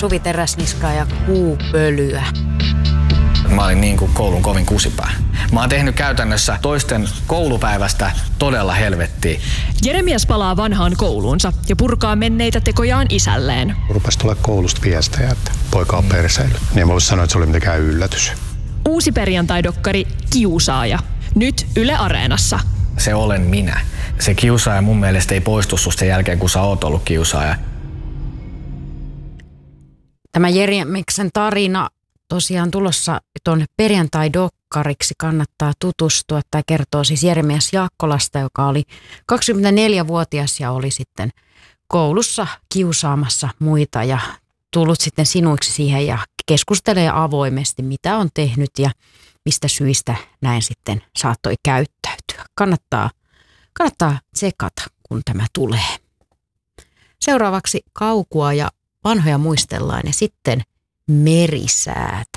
Suvi Teräsniskaa ja Kuupölyä. Mä olin niin kuin koulun kovin kusipää. Mä oon tehnyt käytännössä toisten koulupäivästä todella helvettiä. Jeremias palaa vanhaan kouluunsa ja purkaa menneitä tekojaan isälleen. Rupesi tulla koulusta viestejä, että poika on perseillyt. Niin mä voisin sanoa, että se oli mitenkään yllätys. Uusi perjantai-dokkari Kiusaaja. Nyt Yle Areenassa. Se olen minä. Se kiusaaja mun mielestä ei poistu susta sen jälkeen, kun sä oot ollut kiusaaja. Tämä Jeremiaksen tarina tosiaan tulossa tuonne perjantai-dokkariksi, kannattaa tutustua. Tämä kertoo siis Jeremias Jaakkolasta, joka oli 24-vuotias ja oli sitten koulussa kiusaamassa muita ja tullut sitten sinuiksi siihen ja keskustelee avoimesti, mitä on tehnyt ja mistä syistä näin sitten saattoi käyttäytyä. Kannattaa tsekata, kun tämä tulee. Seuraavaksi kaukua ja vanhoja muistellaan ja sitten merisäät.